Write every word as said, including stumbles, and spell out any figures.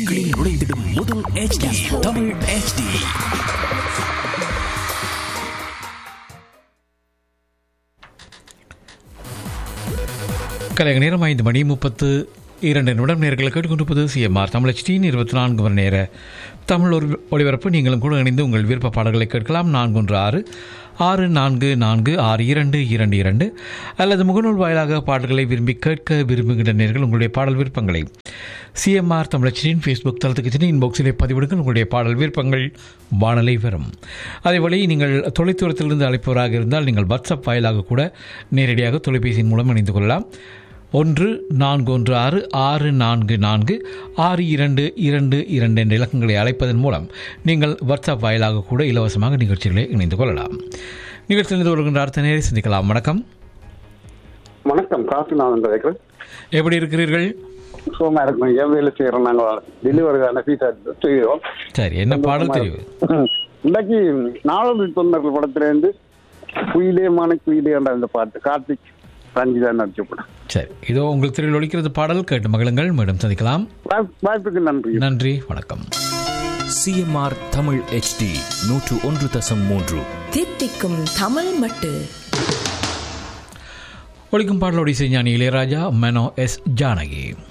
உள்நாட்டில் நுழைந்திடும் முதல் H D Tamil H D. கலைஞர் நேரம் ஐந்து மணி முப்பத்து இரண்டு நிமிடம் நேர்களை கேட்டுக்கொண்டிருப்பது சிஎம்ஆர் தமிழ் H D இருபத்தி நான்கு மணி நேர தமிழ் ஒரு ஒளிபரப்பு. நீங்களும் கூட இணைந்து உங்கள் விருப்ப பாடல்களை கேட்கலாம். நான்கு ஒன்று ஆறு ஆறு நான்கு நான்கு ஆறு இரண்டு இரண்டு இரண்டு அல்லது முகநூல் வாயிலாக பாடல்களை விரும்பி கேட்க விரும்புகின்ற நேர்கள் உங்களுடைய பாடல் விருப்பங்களை CMR Tamil H D Facebook தளத்துக்கு சென்று இன்பாக்ஸிலே பதிவிடுங்கள். உங்களுடைய பாடல் விருப்பங்கள் வானலை வரும். அதேபோல நீங்கள் தொலைதூரத்திலிருந்து அழைப்பவராக இருந்தால் நீங்கள் வாட்ஸ்அப் வாயிலாக கூட நேரடியாக தொலைபேசியின் மூலம் இணைந்து கொள்ளலாம். ஒன்று நான்கு ஒன்று ஆறு ஆறு நான்கு நான்கு ஆறு இரண்டு இரண்டு இரண்டு என்ற இலக்கங்களை அழைப்பதன் மூலம் நீங்கள் வாட்ஸ்அப் வாயிலாக கூட இலவசமாக நிகழ்ச்சிகளை இணைந்து கொள்ளலாம். நிகழ்ச்சியில் வருகின்ற அடுத்த நேரை சந்திக்கலாம். வணக்கம். வணக்கம். காசிநாதன் இருக்கிறேன். எப்படி இருக்கிறீர்கள்? சுகமா இருக்கும். ஏன் வேலை செய்யறோம் நாங்கள் டெலிவரிக்கான ஃபீஸ் செய்கிறோம். சரி, என்ன பாடல் தெரியும்? இன்னைக்கு நாலு தொண்டர்கள் படத்திலேருந்து குயிலே மான குயிலே என்ற அந்த பாட்டு கார்த்திக் ரஞ்சிதா நடிச்ச படம். சரி, இதோ உங்களுக்கு திரையில் ஒலிக்கிறது பாடல். கேட்டு மகிழுங்கள். மீண்டும் சந்திக்கலாம். வாய்ப்புக்கு நன்றி. நன்றி, வணக்கம். சிஎம்ஆர் தமிழ் H D நூற்று ஒன்று தசம் மூன்று தித்திக்கும் தமிழ் மட்டு. ஒலிக்கும் பாடலோடு இசைஞானி இளையராஜா, மனோ எஸ் ஜானகி.